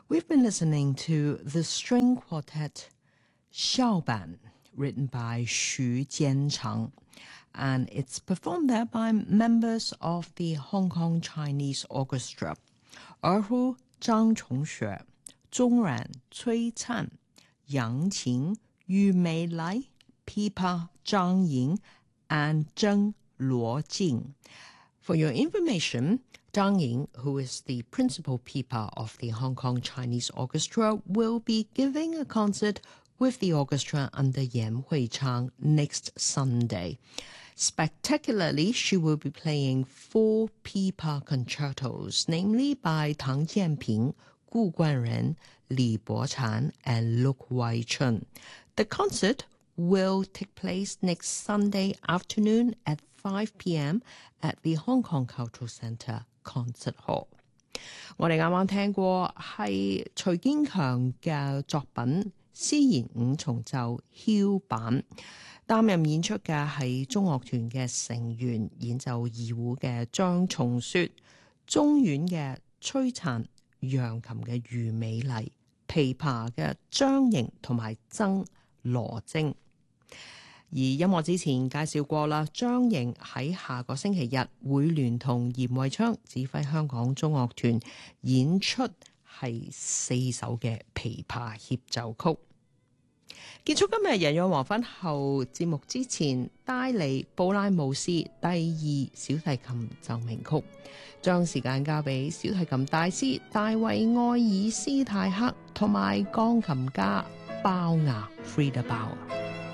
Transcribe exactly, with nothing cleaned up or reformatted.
We've been listening to the string quartet Xiaoban, written by Xu Jianchang, and it's performed there by members of the Hong Kong Chinese Orchestra, Erhu Zhang Chongxue, Zhongran Cui Can, Yang Qing, Yu Meilai, Pipa Zhang Ying, and Zheng Luo Jing. For your information, Zhang Ying, who is the principal pipa of the Hong Kong Chinese Orchestra, will be giving a concert with the orchestra under Yan Huichang next Sunday. Spectacularly, she will be playing four pipa concertos, namely by Tang Jianping, Gu Guanren, Li Bochan, and Luk Wai-chun. The concert will take place next Sunday afternoon at five p.m. at the Hong Kong Cultural Centre Concert Hall. 我哋啱啱聽過係徐堅強嘅作品詩言五重奏囂版，擔任演出嘅係中樂團嘅成員，演奏二胡嘅張松雪、中阮嘅崔燦、揚琴嘅余美麗、琵琶嘅張瑩同埋曾羅晶。而音樂之前介紹過啦，張瑩喺下個星期日會聯同嚴惠昌指揮香港中樂團演出係四首嘅琵琶協奏曲。結束今日人約黃昏後節目之前，帶嚟布拉姆斯第二小提琴奏鳴曲，將時間交俾小提琴大師大衛愛爾斯泰克同埋鋼琴家鮑亞 Frida Bauer。